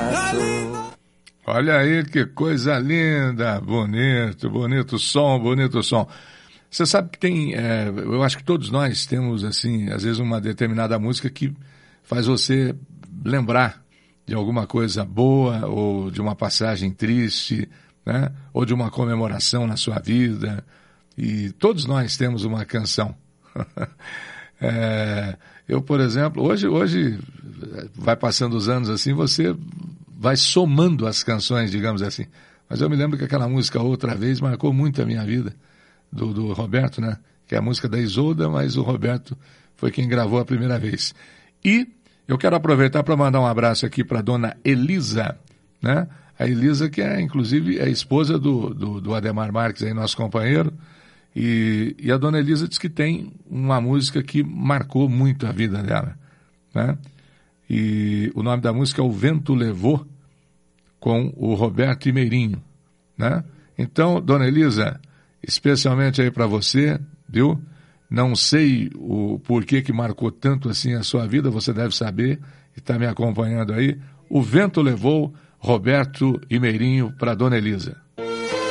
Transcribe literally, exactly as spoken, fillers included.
abraço. Olha aí que coisa linda, bonito, bonito som, bonito som. Você sabe que tem, é, eu acho que todos nós temos, assim, às vezes uma determinada música que faz você lembrar de alguma coisa boa, ou de uma passagem triste, né? Ou de uma comemoração na sua vida. E todos nós temos uma canção. é, eu, por exemplo, hoje, hoje vai passando os anos assim, você vai somando as canções, digamos assim. Mas eu me lembro que aquela música Outra Vez marcou muito a minha vida, do, do Roberto, né? Que é a música da Isolda, mas o Roberto foi quem gravou a primeira vez. E eu quero aproveitar para mandar um abraço aqui para a dona Elisa, né? A Elisa, que é, inclusive, a esposa do, do, do Ademar Marques, aí, nosso companheiro. E, e a dona Elisa diz que tem uma música que marcou muito a vida dela, né? E o nome da música é O Vento Levou, com o Roberto Imeirinho, né? Então, dona Elisa, especialmente aí para você, viu? Não sei o porquê que marcou tanto assim a sua vida, você deve saber, e está me acompanhando aí. O Vento Levou, Roberto Imeirinho, para dona Elisa.